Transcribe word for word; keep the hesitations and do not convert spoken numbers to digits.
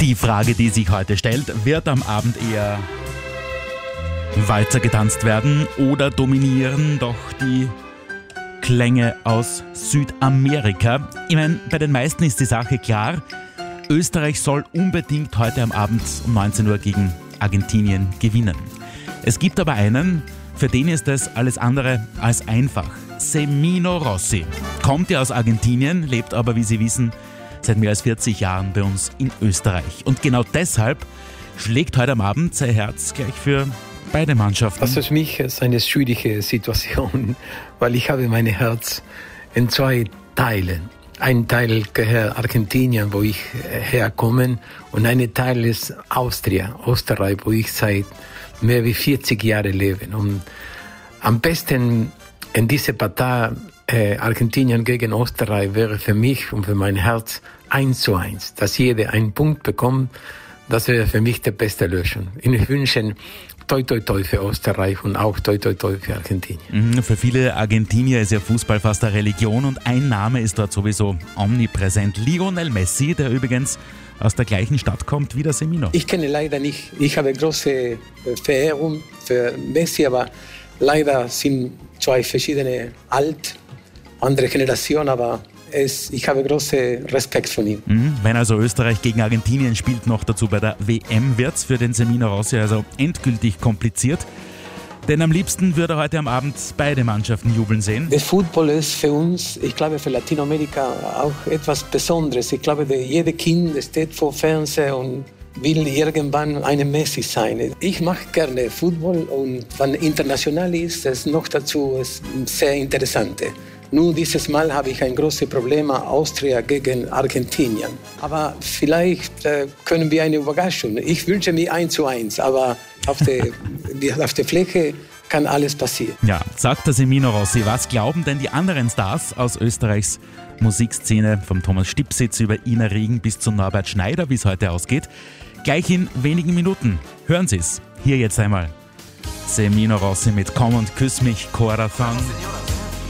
Die Frage, die sich heute stellt, wird am Abend eher weiter getanzt werden oder dominieren doch die Klänge aus Südamerika? Ich meine, bei den meisten ist die Sache klar. Österreich soll unbedingt heute am Abend um neunzehn Uhr gegen Argentinien gewinnen. Es gibt aber einen, für den ist es alles andere als einfach. Semino Rossi kommt ja aus Argentinien, lebt aber, wie Sie wissen, seit mehr als vierzig Jahren bei uns in Österreich. Und genau deshalb schlägt heute am Abend sein Herz gleich für beide Mannschaften. Das ist für mich eine schwierige Situation, weil ich habe mein Herz in zwei Teilen. Ein Teil gehört Argentinien, wo ich herkomme, und ein Teil ist Austria, Österreich, wo ich seit mehr als vierzig Jahren lebe. Und am besten in dieser Partei äh, Argentinien gegen Österreich wäre für mich und für mein Herz eins zu eins, dass jeder einen Punkt bekommt. Das wäre für mich die beste Lösung. Ich wünsche toi toi toi für Österreich und auch toi toi toi für Argentinien. Für viele Argentinier ist ja Fußball fast eine Religion und ein Name ist dort sowieso omnipräsent. Lionel Messi, der übrigens aus der gleichen Stadt kommt wie der Semino. Ich kenne leider nicht. Ich habe große Verehrung für Messi, aber leider sind zwei verschiedene alt, andere Generationen, aber es, ich habe großen Respekt von ihm. Wenn also Österreich gegen Argentinien spielt, noch dazu bei der W M, wird es für den Semino Rossi also endgültig kompliziert. Denn am liebsten würde er heute am Abend beide Mannschaften jubeln sehen. Der Football ist für uns, ich glaube für Lateinamerika, auch etwas Besonderes. Ich glaube, jedes Kind steht vor Fernseher und will irgendwann ein Messi sein. Ich mache gerne Football und wenn international ist, es noch dazu ist sehr interessant. Nun, dieses Mal habe ich ein großes Problem, Austria gegen Argentinien. Aber vielleicht äh, können wir eine Überraschung. Ich wünsche mir eins zu eins, aber auf der, auf der Fläche kann alles passieren. Ja, sagt der Semino Rossi. Was glauben denn die anderen Stars aus Österreichs Musikszene, vom Thomas Stipsitz über Ina Riegen bis zu Norbert Schneider, wie es heute ausgeht? Gleich in wenigen Minuten. Hören Sie es. Hier jetzt einmal Semino Rossi mit Komm und küss mich, Corazón.